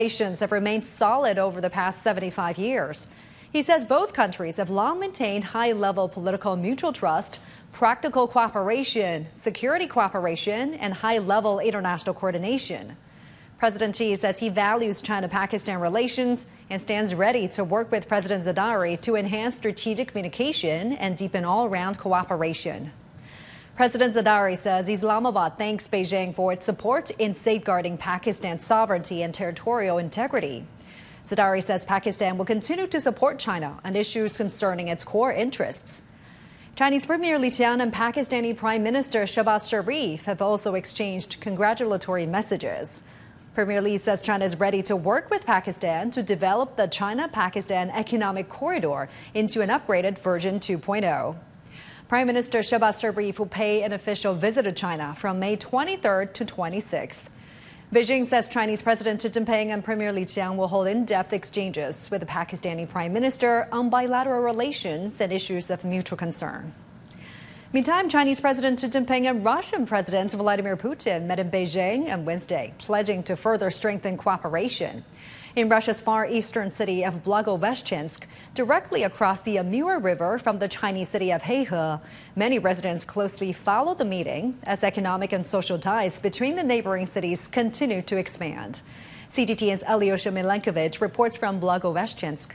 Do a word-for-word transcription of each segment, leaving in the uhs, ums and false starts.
Relations have remained solid over the past seventy-five years. He says both countries have long maintained high-level political mutual trust, practical cooperation, security cooperation, and high-level international coordination. President Xi says he values China-Pakistan relations and stands ready to work with President Zardari to enhance strategic communication and deepen all-round cooperation. President Zardari says Islamabad thanks Beijing for its support in safeguarding Pakistan's sovereignty and territorial integrity. Zardari says Pakistan will continue to support China on issues concerning its core interests. Chinese Premier Li Qiang and Pakistani Prime Minister Shehbaz Sharif have also exchanged congratulatory messages. Premier Li says China is ready to work with Pakistan to develop the China-Pakistan Economic Corridor into an upgraded version two point oh. Prime Minister Shehbaz Sharif will pay an official visit to China from May twenty-third to twenty-sixth. Beijing says Chinese President Xi Jinping and Premier Li Qiang will hold in-depth exchanges with the Pakistani Prime Minister on bilateral relations and issues of mutual concern. Meantime, Chinese President Xi Jinping and Russian President Vladimir Putin met in Beijing on Wednesday, pledging to further strengthen cooperation. In Russia's far eastern city of Blagoveshchensk, directly across the Amur River from the Chinese city of Heihe, many residents closely followed the meeting as economic and social ties between the neighboring cities continue to expand. C G T N's Alyosha Milenkovich reports from Blagoveshchensk.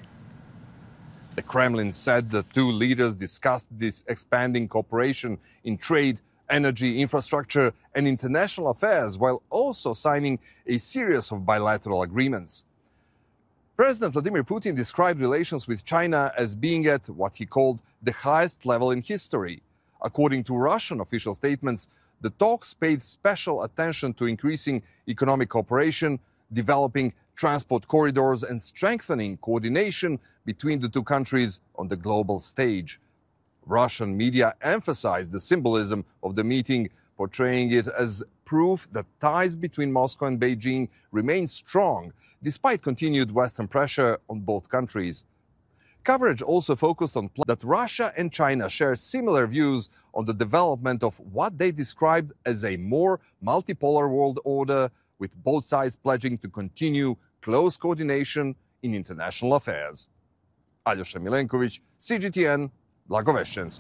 The Kremlin said the two leaders discussed this expanding cooperation in trade, energy, infrastructure, and international affairs, while also signing a series of bilateral agreements. President Vladimir Putin described relations with China as being at what he called the highest level in history. According to Russian official statements, the talks paid special attention to increasing economic cooperation, developing transport corridors, and strengthening coordination between the two countries on the global stage. Russian media emphasized the symbolism of the meeting, portraying it as proof that ties between Moscow and Beijing remain strong, despite continued Western pressure on both countries. Coverage also focused on that Russia and China share similar views on the development of what they described as a more multipolar world order, with both sides pledging to continue close coordination in international affairs. Alyosha Milenkovich, C G T N, Blagoveshchensk.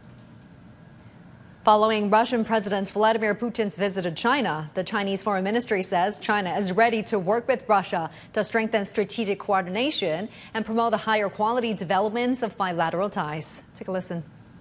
Following Russian President Vladimir Putin's visit to China, the Chinese Foreign Ministry says China is ready to work with Russia to strengthen strategic coordination and promote the higher quality developments of bilateral ties. Take a listen.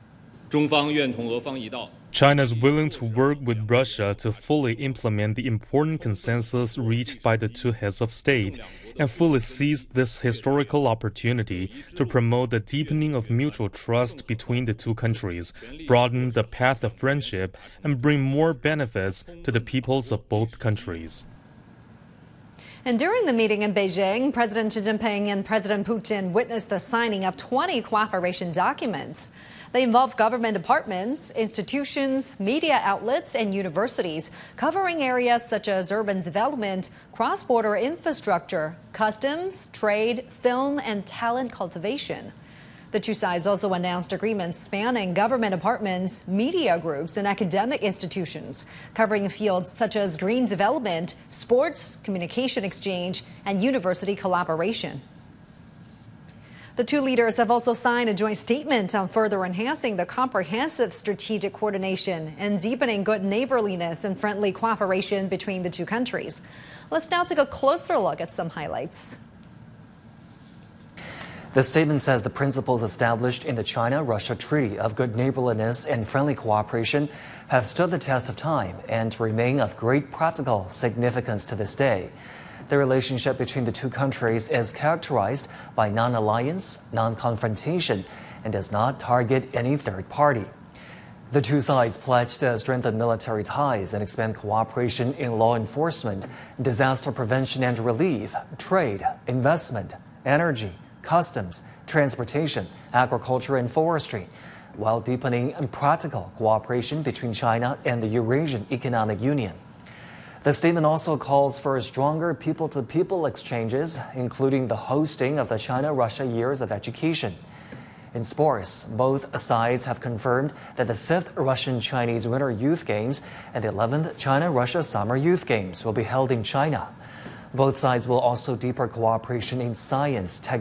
China is willing to work with Russia to fully implement the important consensus reached by the two heads of state and fully seize this historical opportunity to promote the deepening of mutual trust between the two countries, broaden the path of friendship, and bring more benefits to the peoples of both countries. And during the meeting in Beijing, President Xi Jinping and President Putin witnessed the signing of twenty cooperation documents. They involve government departments, institutions, media outlets, and universities, covering areas such as urban development, cross-border infrastructure, customs, trade, film, and talent cultivation. The two sides also announced agreements spanning government departments, media groups, and academic institutions, covering fields such as green development, sports, communication exchange, and university collaboration. The two leaders have also signed a joint statement on further enhancing the comprehensive strategic coordination and deepening good neighborliness and friendly cooperation between the two countries. Let's now take a closer look at some highlights. The statement says the principles established in the China-Russia Treaty of Good Neighborliness and Friendly Cooperation have stood the test of time and remain of great practical significance to this day. The relationship between the two countries is characterized by non-alliance, non-confrontation, and does not target any third party. The two sides pledged to strengthen military ties and expand cooperation in law enforcement, disaster prevention and relief, trade, investment, energy, customs, transportation, agriculture, and forestry, while deepening practical cooperation between China and the Eurasian Economic Union. The statement also calls for stronger people-to-people exchanges, including the hosting of the China-Russia Years of Education. In sports, both sides have confirmed that the fifth Russian-Chinese Winter Youth Games and the eleventh China-Russia Summer Youth Games will be held in China. Both sides will also deepen cooperation in science, technology,